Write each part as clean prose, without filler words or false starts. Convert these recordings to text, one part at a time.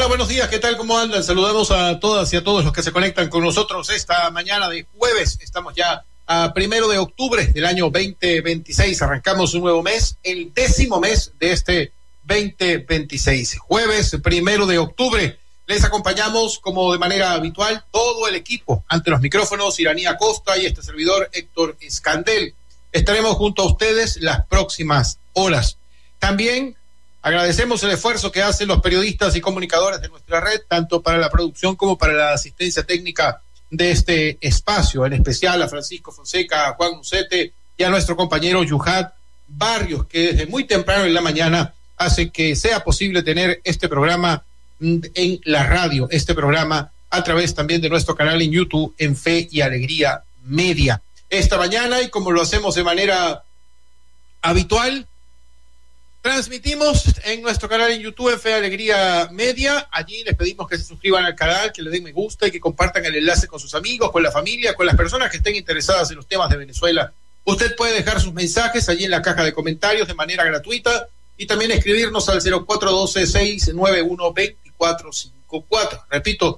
Hola, buenos días, ¿qué tal? ¿Cómo andan? Saludamos a todas y a todos los que se conectan con nosotros esta mañana de jueves. Estamos ya a 1 de octubre del año 2026. Arrancamos un nuevo mes, el 10º mes de este 2026. Jueves 1 de octubre. Les acompañamos como de manera habitual todo el equipo. Ante los micrófonos, Iranía Costa y este servidor Héctor Escandel. Estaremos junto a ustedes las próximas horas. También agradecemos el esfuerzo que hacen los periodistas y comunicadores de nuestra red, tanto para la producción como para la asistencia técnica de este espacio, en especial a Francisco Fonseca, a Juan Mucete y a nuestro compañero Yuhat Barrios, que desde muy temprano en la mañana hace que sea posible tener este programa en la radio, este programa a través también de nuestro canal en YouTube, en Fe y Alegría Media. Esta mañana, y como lo hacemos de manera habitual, transmitimos en nuestro canal en YouTube, en Fe y Alegría Media. Allí les pedimos que se suscriban al canal, que le den me gusta y que compartan el enlace con sus amigos, con la familia, con las personas que estén interesadas en los temas de Venezuela. Usted puede dejar sus mensajes allí en la caja de comentarios de manera gratuita y también escribirnos al 0412-691-2454. Repito,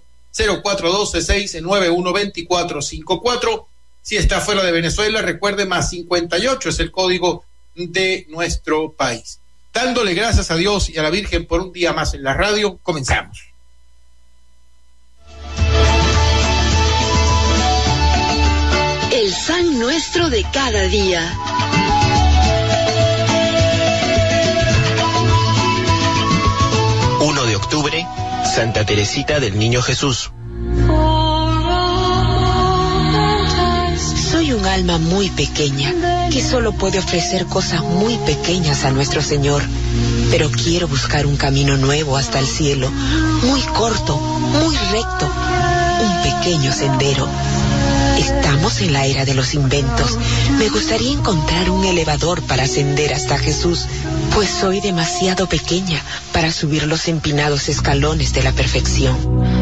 0412-691-2454. Si está fuera de Venezuela, recuerde, +58 es el código de nuestro país. Dándole gracias a Dios y a la Virgen por un día más en la radio, comenzamos. El San Nuestro de cada día. De octubre, Santa Teresita del Niño Jesús. Soy un alma muy pequeña, que solo puede ofrecer cosas muy pequeñas a nuestro Señor, pero quiero buscar un camino nuevo hasta el cielo, muy corto, muy recto, un pequeño sendero. Estamos en la era de los inventos. Me gustaría encontrar un elevador para ascender hasta Jesús, pues soy demasiado pequeña para subir los empinados escalones de la perfección.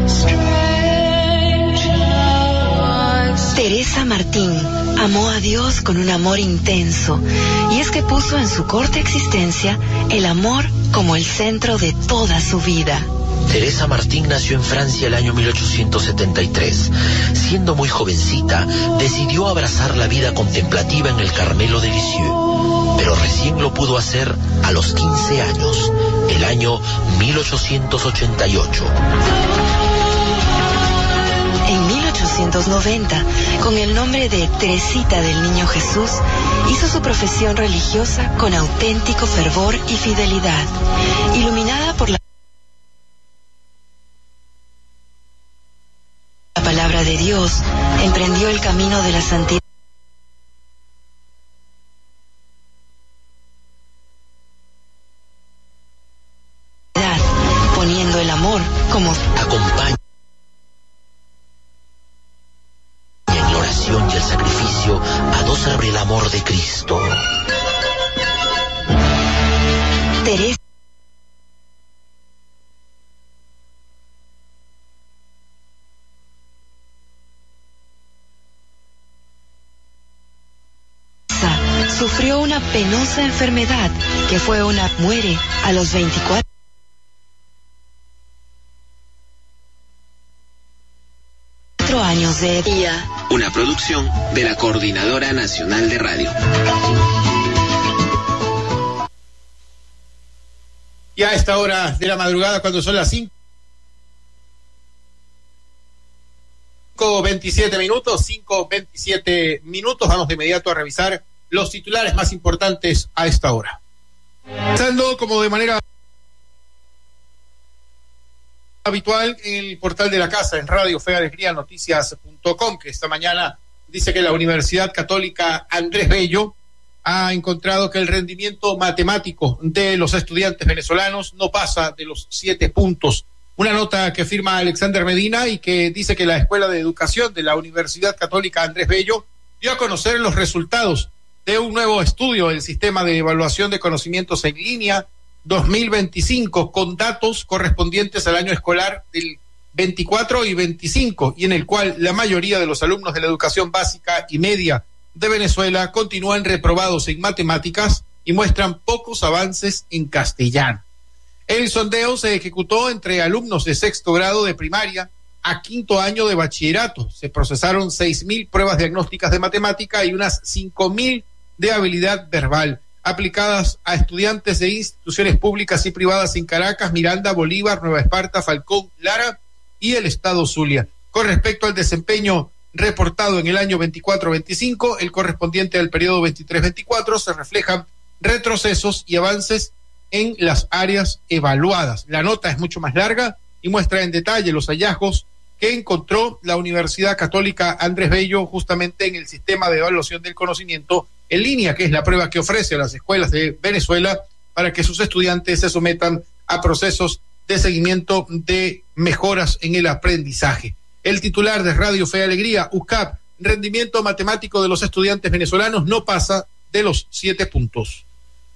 Teresa Martín amó a Dios con un amor intenso, y es que puso en su corta existencia el amor como el centro de toda su vida. Teresa Martín nació en Francia el año 1873. Siendo muy jovencita, decidió abrazar la vida contemplativa en el Carmelo de Lisieux, pero recién lo pudo hacer a los 15 años, el año 1888. En 1890, con el nombre de Teresita del Niño Jesús, hizo su profesión religiosa con auténtico fervor y fidelidad, iluminada por la palabra de Dios, emprendió el camino de la santidad, poniendo el amor como acompaña en la oración y el sacrificio a dos sobre el amor de Cristo. Teresa sufrió una penosa enfermedad que muere a los 24 años de edad. Una producción de la Coordinadora Nacional de Radio. Y a esta hora de la madrugada, cuando son las 5:27 minutos, vamos de inmediato a revisar los titulares más importantes a esta hora. Empezando como de manera habitual en el portal de la casa, en Radio Fe Alegría Noticias.com, que esta mañana dice que la Universidad Católica Andrés Bello ha encontrado que el rendimiento matemático de los estudiantes venezolanos no pasa de los 7 puntos. Una nota que firma Alexander Medina y que dice que la Escuela de Educación de la Universidad Católica Andrés Bello dio a conocer los resultados de un nuevo estudio del Sistema de Evaluación de Conocimientos en Línea 2025, con datos correspondientes al año escolar del 24 y 25, y en el cual la mayoría de los alumnos de la educación básica y media de Venezuela continúan reprobados en matemáticas y muestran pocos avances en castellano. El sondeo se ejecutó entre alumnos de sexto grado de primaria a quinto año de bachillerato. Se procesaron 6.000 pruebas diagnósticas de matemática y unas 5.000 de habilidad verbal, aplicadas a estudiantes de instituciones públicas y privadas en Caracas, Miranda, Bolívar, Nueva Esparta, Falcón, Lara y el estado Zulia. Con respecto al desempeño reportado en el año 24-25, el correspondiente al periodo 23-24, se reflejan retrocesos y avances en las áreas evaluadas. La nota es mucho más larga y muestra en detalle los hallazgos que encontró la Universidad Católica Andrés Bello justamente en el sistema de evaluación del conocimiento en línea, que es la prueba que ofrece a las escuelas de Venezuela para que sus estudiantes se sometan a procesos de seguimiento de mejoras en el aprendizaje. El titular de Radio Fe y Alegría, UCAP, rendimiento matemático de los estudiantes venezolanos no pasa de los 7 puntos.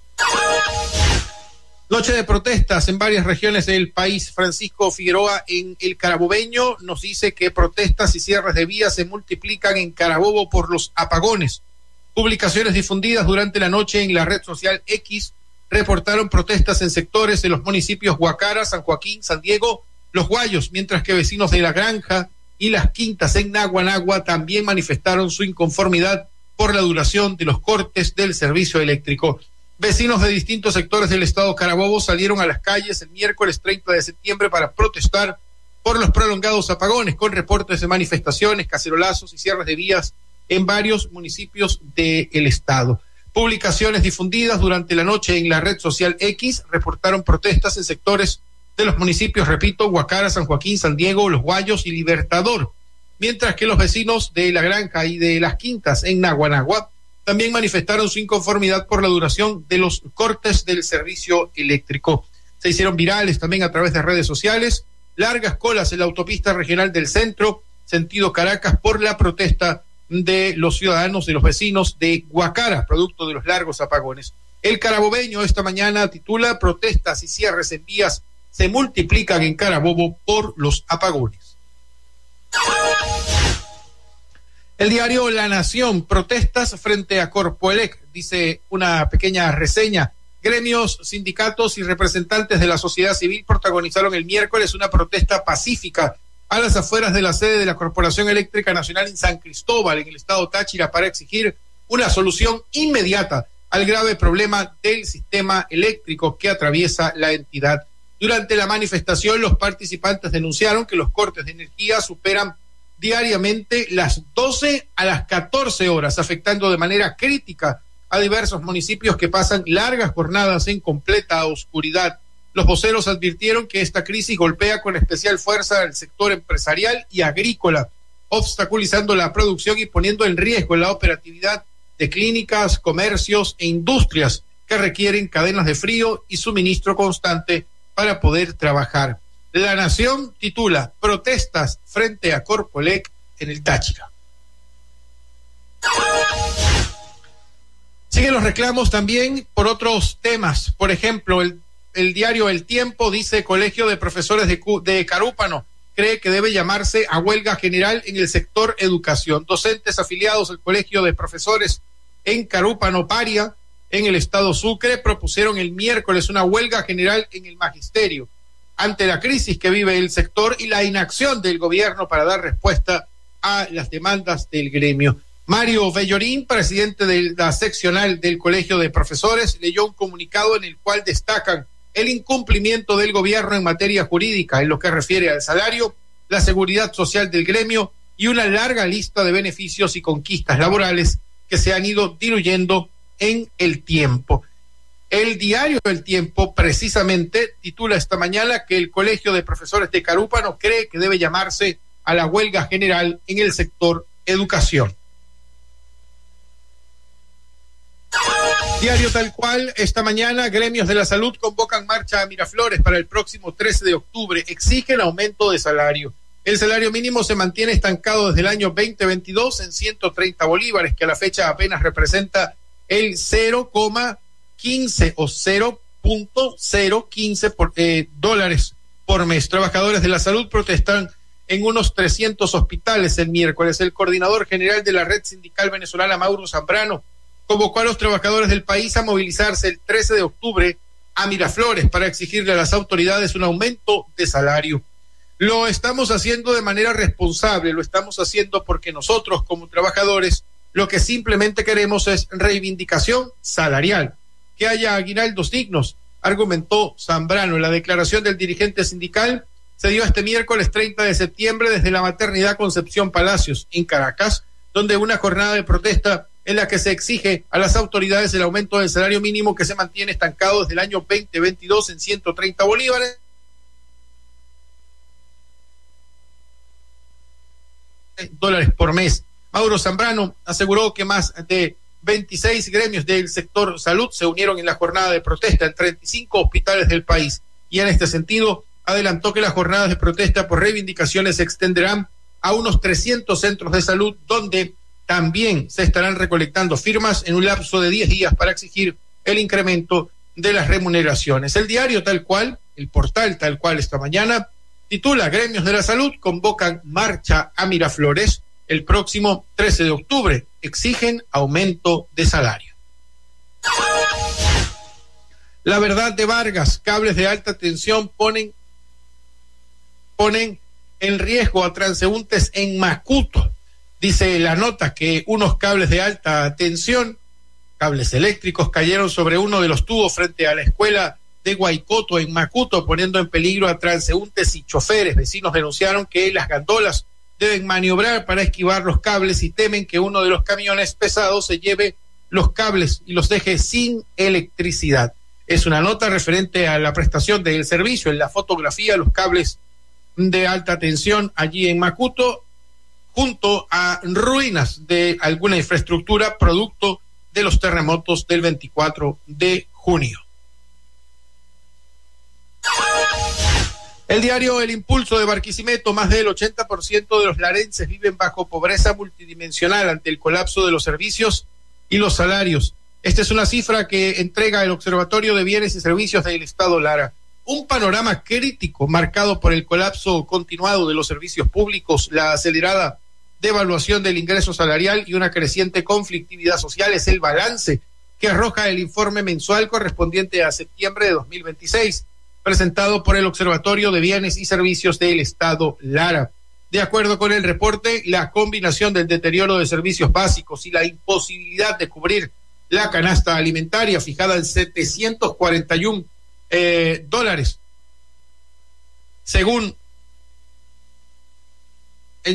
Noche de protestas en varias regiones del país. Francisco Figueroa en el Carabobeño nos dice que protestas y cierres de vías se multiplican en Carabobo por los apagones. Publicaciones difundidas durante la noche en la red social X reportaron protestas en sectores de los municipios Guacara, San Joaquín, San Diego, Los Guayos, mientras que vecinos de La Granja y Las Quintas en Naguanagua también manifestaron su inconformidad por la duración de los cortes del servicio eléctrico. Vecinos de distintos sectores del estado Carabobo salieron a las calles el miércoles 30 de septiembre para protestar por los prolongados apagones, con reportes de manifestaciones, cacerolazos y cierres de vías en varios municipios del estado. Publicaciones difundidas durante la noche en la red social X reportaron protestas en sectores de los municipios, repito, Guacara, San Joaquín, San Diego, Los Guayos y Libertador, mientras que los vecinos de La Granja y de Las Quintas en Naguanagua también manifestaron su inconformidad por la duración de los cortes del servicio eléctrico. Se hicieron virales también a través de redes sociales largas colas en la autopista regional del centro, sentido Caracas, por la protesta de los ciudadanos, de los vecinos de Guacara, producto de los largos apagones. El Carabobeño esta mañana titula: protestas y cierres en vías se multiplican en Carabobo por los apagones. El diario La Nación, protestas frente a Corpoelec, dice una pequeña reseña. Gremios, sindicatos y representantes de la sociedad civil protagonizaron el miércoles una protesta pacífica a las afueras de la sede de la Corporación Eléctrica Nacional en San Cristóbal, en el estado Táchira, para exigir una solución inmediata al grave problema del sistema eléctrico que atraviesa la entidad. Durante la manifestación, los participantes denunciaron que los cortes de energía superan diariamente las 12 a las 14 horas, afectando de manera crítica a diversos municipios que pasan largas jornadas en completa oscuridad. Los voceros advirtieron que esta crisis golpea con especial fuerza al sector empresarial y agrícola, obstaculizando la producción y poniendo en riesgo la operatividad de clínicas, comercios e industrias que requieren cadenas de frío y suministro constante para poder trabajar. La Nación titula: protestas frente a Corpoelec en el Táchira. Siguen los reclamos también por otros temas. Por ejemplo, el diario El Tiempo dice: Colegio de Profesores de Carúpano cree que debe llamarse a huelga general en el sector educación. Docentes afiliados al Colegio de Profesores en Carúpano, Paria, en el estado Sucre, propusieron el miércoles una huelga general en el magisterio ante la crisis que vive el sector y la inacción del gobierno para dar respuesta a las demandas del gremio. Mario Bellorín, presidente de la seccional del Colegio de Profesores, leyó un comunicado en el cual destacan el incumplimiento del gobierno en materia jurídica en lo que refiere al salario, la seguridad social del gremio y una larga lista de beneficios y conquistas laborales que se han ido diluyendo en el tiempo. El diario El Tiempo precisamente titula esta mañana que el Colegio de Profesores de Carúpano cree que debe llamarse a la huelga general en el sector educación. Diario Tal Cual, esta mañana, gremios de la salud convocan marcha a Miraflores para el próximo 13 de octubre. Exigen aumento de salario. El salario mínimo se mantiene estancado desde el año 2022 en 130 bolívares, que a la fecha apenas representa el 0,15 o 0.015 dólares por mes. Trabajadores de la salud protestan en unos 300 hospitales el miércoles. El coordinador general de la Red Sindical Venezolana, Mauro Zambrano, convocó a los trabajadores del país a movilizarse el 13 de octubre a Miraflores para exigirle a las autoridades un aumento de salario. Lo estamos haciendo de manera responsable, lo estamos haciendo porque nosotros como trabajadores lo que simplemente queremos es reivindicación salarial, que haya aguinaldos dignos, argumentó Zambrano. La declaración del dirigente sindical se dio este miércoles 30 de septiembre desde la maternidad Concepción Palacios, en Caracas, donde una jornada de protesta en la que se exige a las autoridades el aumento del salario mínimo que se mantiene estancado desde el año 2022 en 130 bolívares. $130 por mes. Mauro Zambrano aseguró que más de 26 gremios del sector salud se unieron en la jornada de protesta en 35 hospitales del país, y en este sentido adelantó que las jornadas de protesta por reivindicaciones se extenderán a unos 300 centros de salud, donde también se estarán recolectando firmas en un lapso de 10 días para exigir el incremento de las remuneraciones. El diario Tal Cual, el portal Tal Cual esta mañana, titula: Gremios de la salud convocan marcha a Miraflores el próximo 13 de octubre. Exigen aumento de salario. La Verdad de Vargas: cables de alta tensión ponen en riesgo a transeúntes en Macuto. Dice la nota que unos cables de alta tensión, cables eléctricos, cayeron sobre uno de los tubos frente a la escuela de Guaycoto en Macuto, poniendo en peligro a transeúntes y choferes. Vecinos denunciaron que las gandolas deben maniobrar para esquivar los cables y temen que uno de los camiones pesados se lleve los cables y los deje sin electricidad. Es una nota referente a la prestación del servicio. En la fotografía, los cables de alta tensión allí en Macuto, junto a ruinas de alguna infraestructura producto de los terremotos del 24 de junio. El diario El Impulso de Barquisimeto: más del 80% de los larenses viven bajo pobreza multidimensional ante el colapso de los servicios y los salarios. Esta es una cifra que entrega el Observatorio de Bienes y Servicios del Estado Lara. Un panorama crítico marcado por el colapso continuado de los servicios públicos, la acelerada devaluación del ingreso salarial y una creciente conflictividad social es el balance que arroja el informe mensual correspondiente a septiembre de 2026, presentado por el Observatorio de Bienes y Servicios del Estado Lara. De acuerdo con el reporte, la combinación del deterioro de servicios básicos y la imposibilidad de cubrir la canasta alimentaria fijada en $741, según en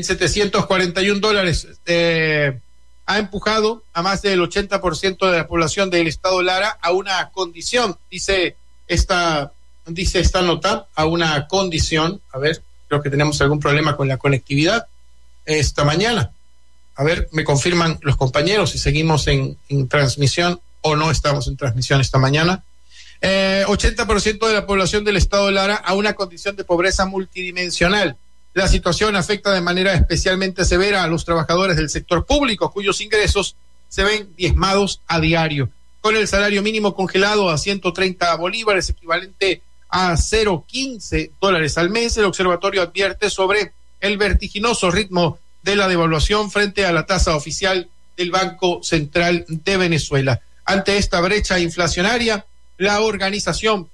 $741, ha empujado a más del 80% de la población del Estado Lara a una condición, dice esta nota, a una condición. A ver, creo que tenemos algún problema con la conectividad esta mañana. A ver, me confirman los compañeros si seguimos en transmisión o no estamos en transmisión esta mañana. 80% de la población del Estado Lara a una condición de pobreza multidimensional. La situación afecta de manera especialmente severa a los trabajadores del sector público, cuyos ingresos se ven diezmados a diario. Con el salario mínimo congelado a 130 bolívares, equivalente a $0.15 al mes, el observatorio advierte sobre el vertiginoso ritmo de la devaluación frente a la tasa oficial del Banco Central de Venezuela. Ante esta brecha inflacionaria, la organización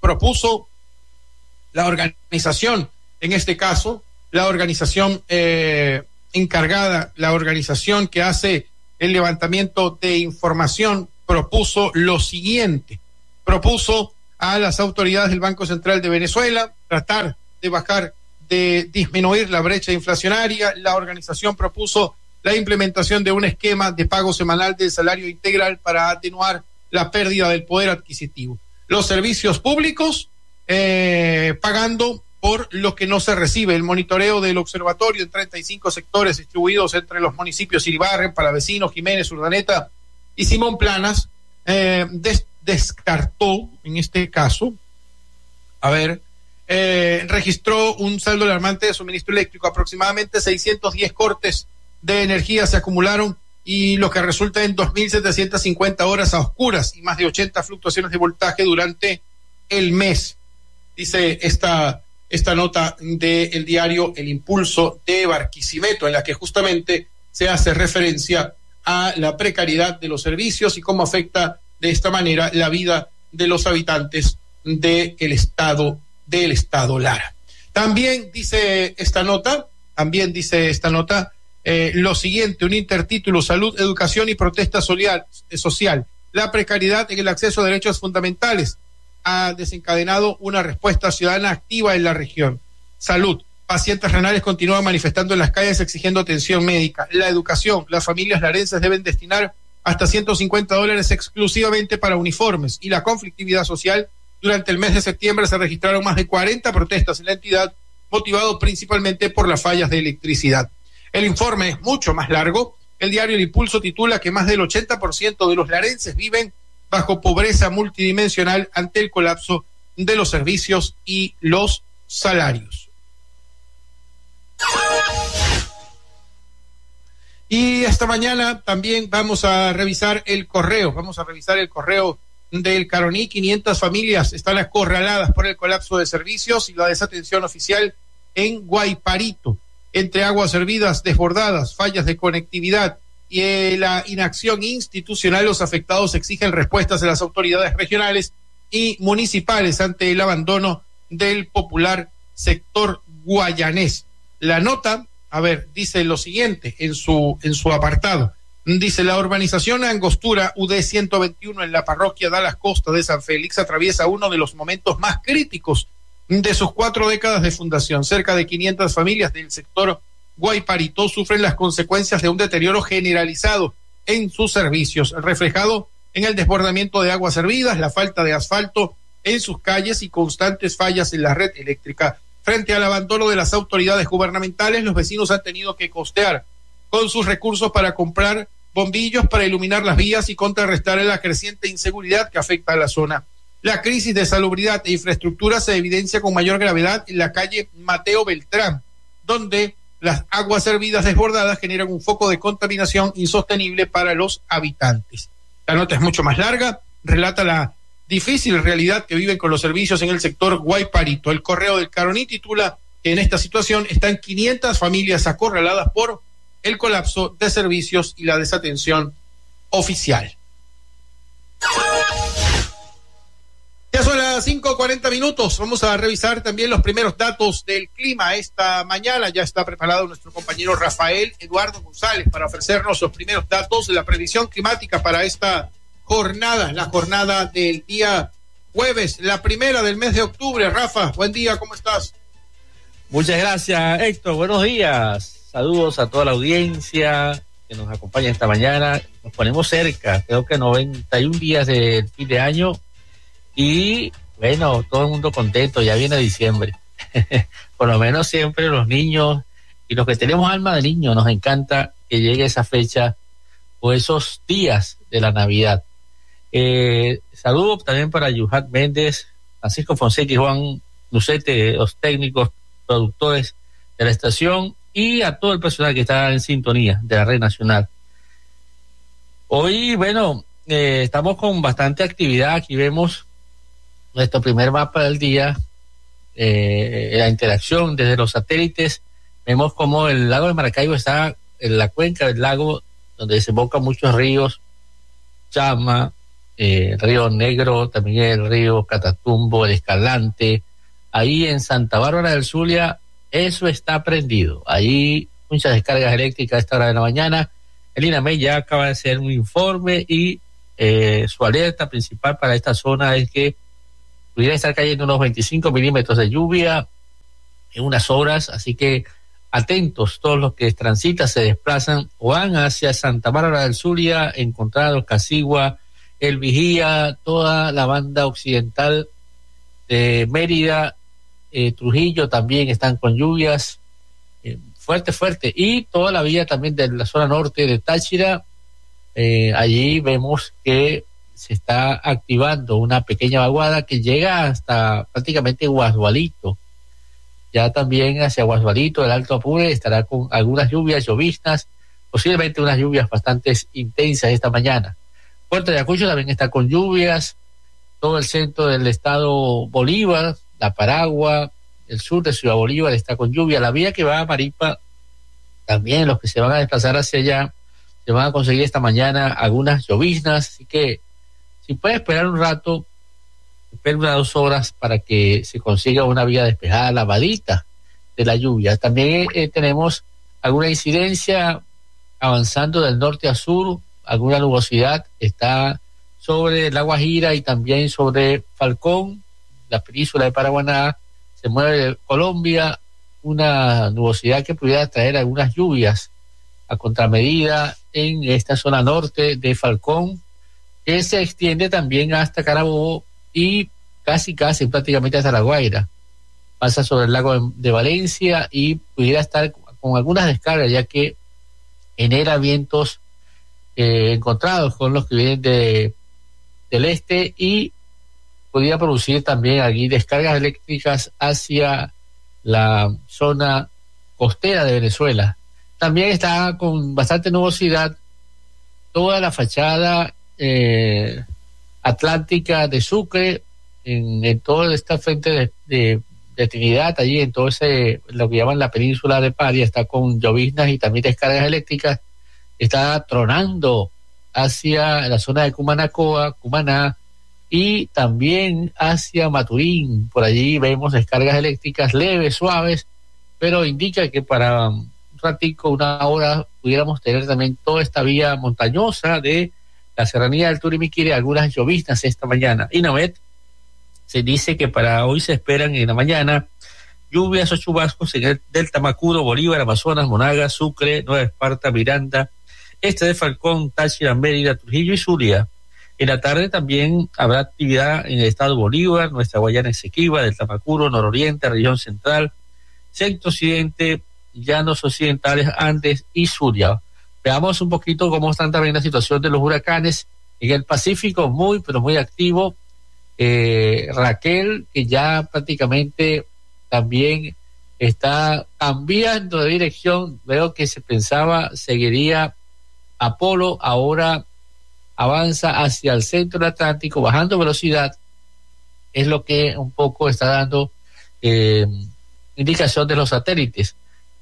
en este caso, la organización encargada, la organización que hace el levantamiento de información, propuso lo siguiente: propuso a las autoridades del Banco Central de Venezuela tratar de disminuir la brecha inflacionaria. La organización propuso la implementación de un esquema de pago semanal del salario integral para atenuar la pérdida del poder adquisitivo. Los servicios públicos pagando por lo que no se recibe. El monitoreo del observatorio en 35 sectores distribuidos entre los municipios Iribarren, Palavecino, Jiménez, Urdaneta y Simón Planas descartó, en este caso, registró un saldo alarmante de suministro eléctrico. Aproximadamente 610 cortes de energía se acumularon, y lo que resulta en 2.750 horas a oscuras y más de 80 fluctuaciones de voltaje durante el mes. Dice esta nota del diario El Impulso de Barquisimeto, en la que justamente se hace referencia a la precariedad de los servicios y cómo afecta de esta manera la vida de los habitantes del estado Lara. También dice esta nota, lo siguiente, un intertítulo: salud, educación y protesta social. La precariedad en el acceso a derechos fundamentales ha desencadenado una respuesta ciudadana activa en la región. Salud, pacientes renales continúan manifestando en las calles exigiendo atención médica. La educación, las familias larenses deben destinar hasta $150 exclusivamente para uniformes. Y la conflictividad social, durante el mes de septiembre se registraron más de 40 protestas en la entidad, motivado principalmente por las fallas de electricidad. El informe es mucho más largo. El diario El Impulso titula que más del 80% de los larenses viven bajo pobreza multidimensional ante el colapso de los servicios y los salarios. Y esta mañana también vamos a revisar el correo del Caroní. 500 familias están acorraladas por el colapso de servicios y la desatención oficial en Guayparito. Entre aguas hervidas desbordadas, fallas de conectividad y la inacción institucional, los afectados exigen respuestas de las autoridades regionales y municipales ante el abandono del popular sector guayanés. La nota, dice lo siguiente en su apartado. Dice: la urbanización Angostura UD 121 en la parroquia Dallas Costa de San Félix atraviesa uno de los momentos más críticos de sus 4 décadas de fundación. Cerca de 500 familias del sector Guayparito sufren las consecuencias de un deterioro generalizado en sus servicios, reflejado en el desbordamiento de aguas hervidas, la falta de asfalto en sus calles y constantes fallas en la red eléctrica. Frente al abandono de las autoridades gubernamentales, los vecinos han tenido que costear con sus recursos para comprar bombillos para iluminar las vías y contrarrestar la creciente inseguridad que afecta a la zona. La crisis de salubridad e infraestructura se evidencia con mayor gravedad en la calle Mateo Beltrán, donde las aguas hervidas desbordadas generan un foco de contaminación insostenible para los habitantes. La nota es mucho más larga, relata la difícil realidad que viven con los servicios en el sector Guayparito. El Correo del Caroní titula que en esta situación están 500 familias acorraladas por el colapso de servicios y la desatención oficial. Ya son las 5:40. Vamos a revisar también los primeros datos del clima esta mañana. Ya está preparado nuestro compañero Rafael Eduardo González para ofrecernos los primeros datos de la previsión climática para esta jornada, la jornada del día jueves, la primera del mes de octubre. Rafa, buen día, ¿cómo estás? Muchas gracias, Héctor. Buenos días. Saludos a toda la audiencia que nos acompaña esta mañana. Nos ponemos cerca, creo que 91 días del fin de año. Y bueno, todo el mundo contento, ya viene diciembre. Por lo menos siempre los niños y los que tenemos alma de niño nos encanta que llegue esa fecha o esos días de la Navidad. Saludos también para Yuhat Méndez, Francisco Fonseca y Juan Lucete, los técnicos, productores de la estación, y a todo el personal que está en sintonía de la red nacional. Hoy, bueno, estamos con bastante actividad. Aquí vemos nuestro primer mapa del día, la interacción desde los satélites. Vemos como el lago de Maracaibo está en la cuenca del lago donde desembocan muchos ríos, Chama, el río Negro, también el río Catatumbo, el Escalante. Ahí en Santa Bárbara del Zulia, eso está prendido. Ahí muchas descargas eléctricas a esta hora de la mañana. El INAME ya acaba de hacer un informe y su alerta principal para esta zona es que pudiera estar cayendo unos 25 milímetros de lluvia en unas horas, así que atentos todos los que transitan, se desplazan o van hacia Santa Bárbara del Zulia, Encontrados, Casigua, El Vigía, toda la banda occidental de Mérida, Trujillo también están con lluvias fuerte, y toda la vía también de la zona norte de Táchira. Allí vemos que se está activando una pequeña vaguada que llega hasta prácticamente Guasdualito. Ya también hacia Guasdualito, el Alto Apure, estará con algunas lluvias lloviznas, posiblemente unas lluvias bastante intensas esta mañana. Puerto de Ayacucho también está con lluvias, todo el centro del estado Bolívar, La Paragua, el sur de Ciudad Bolívar está con lluvia. La vía que va a Maripa, también los que se van a desplazar hacia allá, se van a conseguir esta mañana algunas lloviznas, así que si puede esperar un rato, espera unas 2 horas para que se consiga una vía despejada, lavadita de la lluvia. También tenemos alguna incidencia avanzando del norte a sur, alguna nubosidad está sobre La Guajira y también sobre Falcón, la península de Paraguaná, se mueve de Colombia, una nubosidad que pudiera traer algunas lluvias a contramedida en esta zona norte de Falcón, que se extiende también hasta Carabobo y casi prácticamente hasta La Guaira. Pasa sobre el lago de Valencia y pudiera estar con algunas descargas, ya que genera vientos encontrados con los que vienen del este y podría producir también aquí descargas eléctricas hacia la zona costera de Venezuela. También está con bastante nubosidad toda la fachada atlántica de Sucre, en toda esta frente de Trinidad, allí en todo lo que llaman la península de Paria, está con lloviznas y también descargas eléctricas, está tronando hacia la zona de Cumanacoa, Cumaná, y también hacia Maturín. Por allí vemos descargas eléctricas leves, suaves, pero indica que para un ratico, una hora, pudiéramos tener también toda esta vía montañosa de la serranía del Turimiquiri, algunas lloviznas esta mañana. Inamet, se dice que para hoy se esperan en la mañana lluvias o chubascos en el Delta Macuro, Bolívar, Amazonas, Monagas, Sucre, Nueva Esparta, Miranda, este de Falcón, Táchira, Mérida, Trujillo y Zulia. En la tarde también habrá actividad en el estado Bolívar, Nuestra Guayana Esequiba, Delta Macuro, Nororiente, región central, centro occidente, llanos occidentales, Andes y Zulia. Veamos un poquito cómo están también la situación de los huracanes en el Pacífico, muy pero muy activo. Raquel, que ya prácticamente también está cambiando de dirección. Veo que se pensaba seguiría Apolo, ahora avanza hacia el centro del Atlántico, bajando velocidad. Es lo que un poco está dando indicación de los satélites.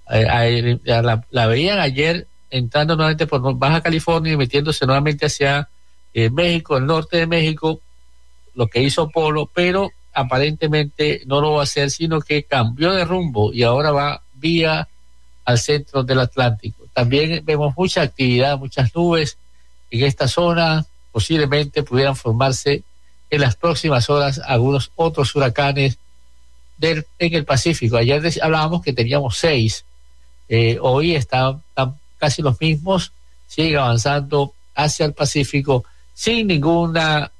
La veían ayer entrando nuevamente por Baja California y metiéndose nuevamente hacia México, el norte de México, lo que hizo Polo, pero aparentemente no lo va a hacer, sino que cambió de rumbo y ahora va vía al centro del Atlántico. También vemos mucha actividad, muchas nubes en esta zona, posiblemente pudieran formarse en las próximas horas algunos otros huracanes en el Pacífico. Ayer hablábamos que teníamos 6, hoy están casi los mismos, sigue avanzando hacia el Pacífico sin ninguna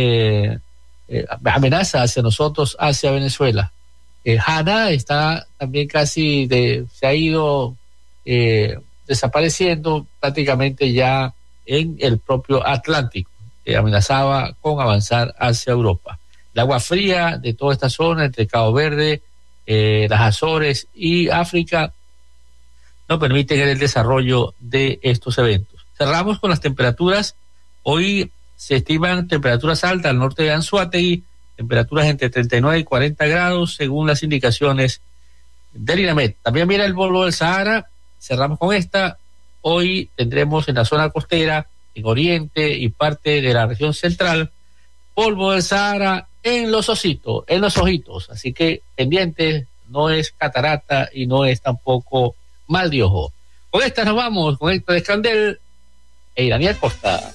amenaza hacia nosotros, hacia Venezuela. Hanna está también casi se ha ido desapareciendo prácticamente ya en el propio Atlántico, amenazaba con avanzar hacia Europa. El agua fría de toda esta zona entre Cabo Verde, las Azores y África no permiten el desarrollo de estos eventos. Cerramos con las temperaturas. Hoy se estiman temperaturas altas al norte de Anzoátegui, temperaturas entre 39 y 40 grados según las indicaciones del INAMET. También viene el polvo del Sahara, cerramos con esta. Hoy tendremos en la zona costera, en Oriente y parte de la región central, polvo del Sahara en los ojitos, así que pendientes, no es catarata y no es tampoco mal de ojo. Con esta nos vamos, con Héctor Escandel e Iraniel Costa.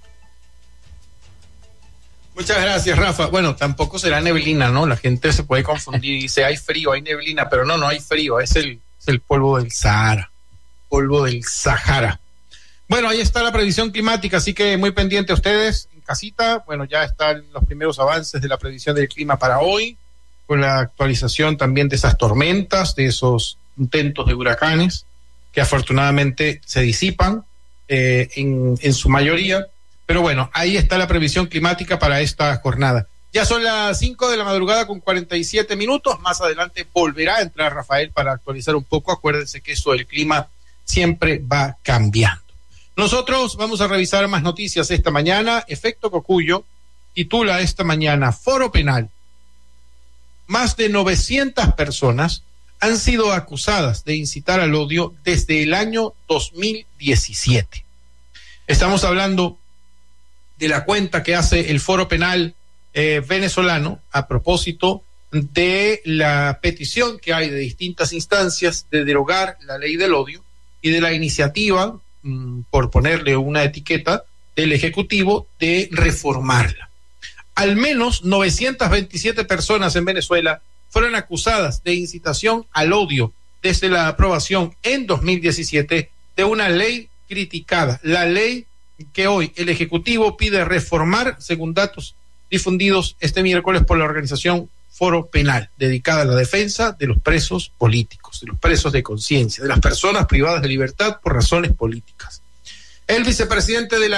Muchas gracias, Rafa. Bueno, tampoco será neblina, ¿no? La gente se puede confundir y dice, hay frío, hay neblina, pero no hay frío, es el polvo del Sahara, polvo del Sahara. Bueno, ahí está la previsión climática, así que muy pendiente a ustedes en casita. Bueno, ya están los primeros avances de la previsión del clima para hoy, con la actualización también de esas tormentas, de esos intentos de huracanes, que afortunadamente se disipan en su mayoría. Pero bueno, ahí está la previsión climática para esta jornada. Ya son las 5 de la madrugada con 47 minutos. Más adelante volverá a entrar Rafael para actualizar un poco. Acuérdense que eso del clima siempre va cambiando. Nosotros vamos a revisar más noticias esta mañana. Efecto Cocuyo titula esta mañana: Foro Penal. Más de 900 personas han sido acusadas de incitar al odio desde el año 2017. Estamos hablando de la cuenta que hace el Foro Penal venezolano a propósito de la petición que hay de distintas instancias de derogar la ley del odio y de la iniciativa, por ponerle una etiqueta, del Ejecutivo de reformarla. Al menos 927 personas en Venezuela fueron acusadas de incitación al odio desde la aprobación en 2017 de una ley criticada, la ley que hoy el Ejecutivo pide reformar, según datos difundidos este miércoles por la organización Foro Penal, dedicada a la defensa de los presos políticos, de los presos de conciencia, de las personas privadas de libertad por razones políticas. El vicepresidente de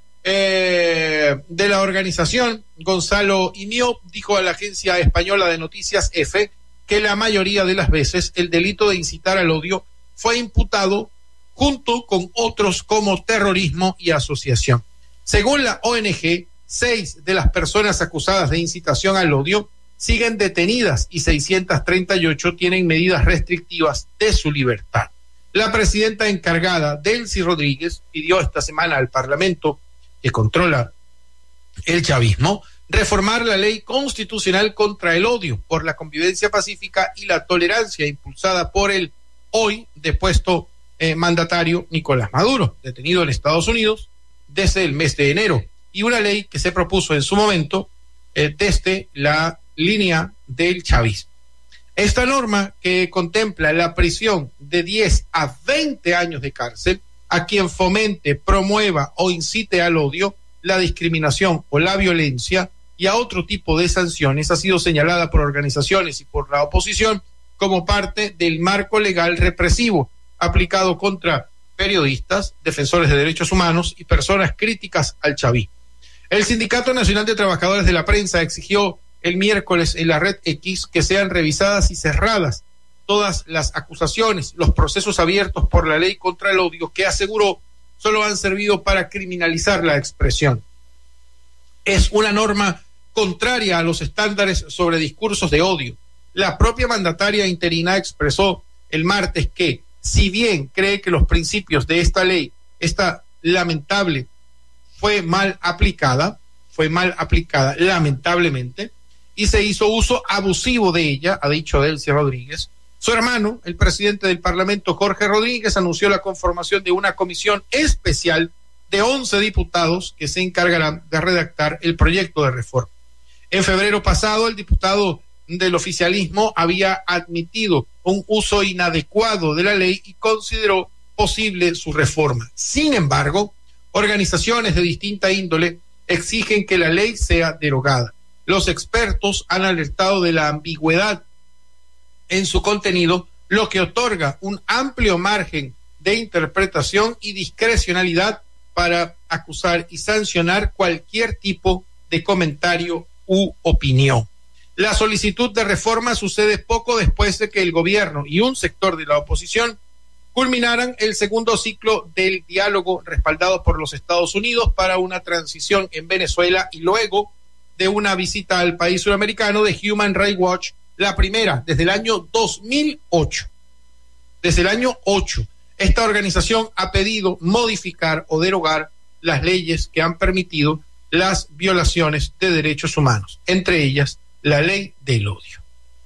la organización, Gonzalo Inió, dijo a la agencia española de noticias EFE que la mayoría de las veces el delito de incitar al odio fue imputado junto con otros como terrorismo y asociación. Según la ONG, 6 de las personas acusadas de incitación al odio siguen detenidas y 638 tienen medidas restrictivas de su libertad. La presidenta encargada, Delcy Rodríguez, pidió esta semana al Parlamento, que controla el chavismo, reformar la ley constitucional contra el odio por la convivencia pacífica y la tolerancia impulsada por el hoy depuesto mandatario Nicolás Maduro, detenido en Estados Unidos desde el mes de enero, y una ley que se propuso en su momento desde la línea del chavismo. Esta norma, que contempla la prisión de 10 a 20 años de cárcel a quien fomente, promueva o incite al odio, la discriminación o la violencia, y a otro tipo de sanciones, ha sido señalada por organizaciones y por la oposición como parte del marco legal represivo aplicado contra periodistas, defensores de derechos humanos y personas críticas al chavismo. El Sindicato Nacional de Trabajadores de la Prensa exigió el miércoles en la red X que sean revisadas y cerradas todas las acusaciones, los procesos abiertos por la ley contra el odio, que aseguró solo han servido para criminalizar la expresión. Es una norma contraria a los estándares sobre discursos de odio. La propia mandataria interina expresó el martes que, si bien cree que los principios de esta ley, esta lamentable, fue mal aplicada lamentablemente, y se hizo uso abusivo de ella, ha dicho Delcy Rodríguez. Su hermano, el presidente del Parlamento, Jorge Rodríguez, anunció la conformación de una comisión especial de 11 diputados que se encargarán de redactar el proyecto de reforma. En febrero pasado, el diputado del oficialismo había admitido un uso inadecuado de la ley y consideró posible su reforma. Sin embargo, organizaciones de distinta índole exigen que la ley sea derogada. Los expertos han alertado de la ambigüedad en su contenido, lo que otorga un amplio margen de interpretación y discrecionalidad para acusar y sancionar cualquier tipo de comentario u opinión. La solicitud de reforma sucede poco después de que el gobierno y un sector de la oposición culminaran el segundo ciclo del diálogo respaldado por los Estados Unidos para una transición en Venezuela, y luego de una visita al país suramericano de Human Rights Watch, la primera desde el año 2008. Desde el año 8, esta organización ha pedido modificar o derogar las leyes que han permitido las violaciones de derechos humanos, entre ellas la ley del odio.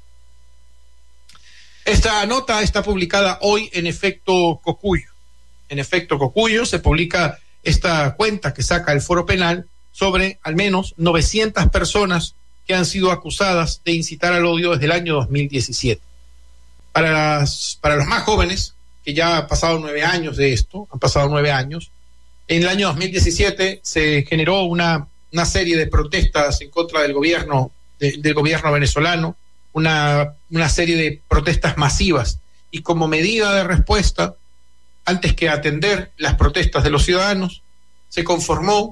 Esta nota está publicada hoy en Efecto Cocuyo. En Efecto Cocuyo se publica esta cuenta que saca el Foro Penal sobre al menos 900 personas que han sido acusadas de incitar al odio desde el año 2017. Para los más jóvenes, que ya han pasado 9 años de esto, en el año 2017 se generó una serie de protestas en contra del gobierno venezolano, una serie de protestas masivas, y como medida de respuesta, antes que atender las protestas de los ciudadanos, se conformó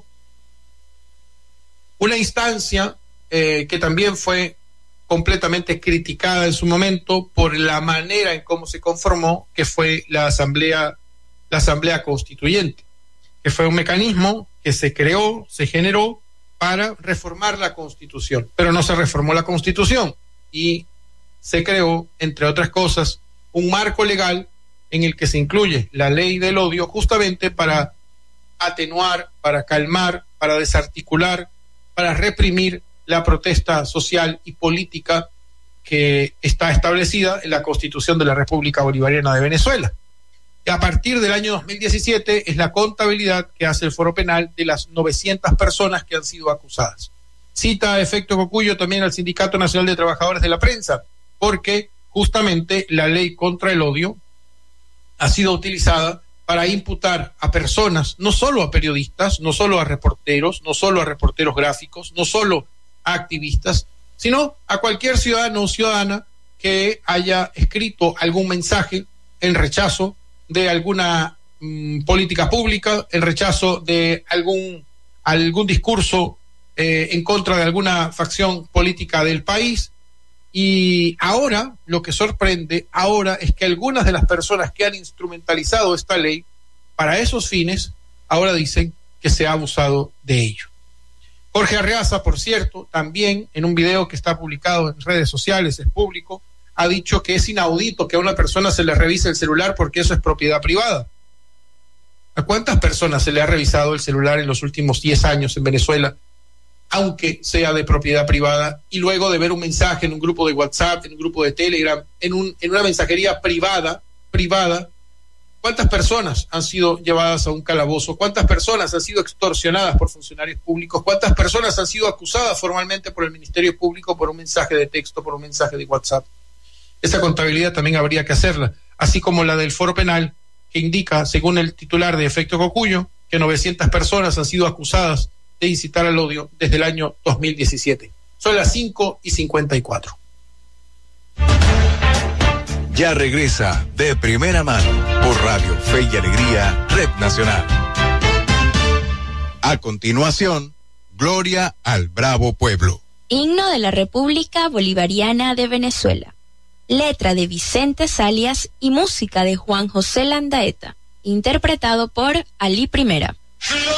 una instancia que también fue completamente criticada en su momento por la manera en cómo se conformó, que fue la Asamblea Constituyente, que fue un mecanismo que se creó, se generó para reformar la Constitución, pero no se reformó la Constitución y se creó, entre otras cosas, un marco legal en el que se incluye la ley del odio, justamente para atenuar, para calmar, para desarticular, para reprimir la protesta social y política que está establecida en la Constitución de la República Bolivariana de Venezuela. Y a partir del año 2017 es la contabilidad que hace el Foro Penal de las 900 personas que han sido acusadas. Cita a efecto Cocuyo también al Sindicato Nacional de Trabajadores de la Prensa, porque justamente la ley contra el odio ha sido utilizada para imputar a personas, no solo a periodistas, no solo a reporteros, no solo a reporteros gráficos, no solo a activistas, sino a cualquier ciudadano o ciudadana que haya escrito algún mensaje en rechazo de alguna política pública, en rechazo de algún discurso en contra de alguna facción política del país. Y ahora, lo que sorprende ahora es que algunas de las personas que han instrumentalizado esta ley para esos fines, ahora dicen que se ha abusado de ello. Jorge Arreaza, por cierto, también en un video que está publicado en redes sociales, es público, ha dicho que es inaudito que a una persona se le revise el celular porque eso es propiedad privada. ¿A cuántas personas se le ha revisado el celular en los últimos 10 años en Venezuela, aunque sea de propiedad privada, y luego de ver un mensaje en un grupo de WhatsApp, en un grupo de Telegram, en una mensajería privada, cuántas personas han sido llevadas a un calabozo, cuántas personas han sido extorsionadas por funcionarios públicos, cuántas personas han sido acusadas formalmente por el Ministerio Público por un mensaje de texto, por un mensaje de WhatsApp? Esa contabilidad también habría que hacerla, así como la del Foro Penal, que indica, según el titular de efecto Cocuyo, que 900 personas han sido acusadas de incitar al odio desde el año 2017. Son las 5:54. Ya regresa De Primera Mano por Radio Fe y Alegría, Red Nacional. A continuación, Gloria al Bravo Pueblo. Himno de la República Bolivariana de Venezuela. Letra de Vicente Salias y música de Juan José Landaeta. Interpretado por Ali Primera.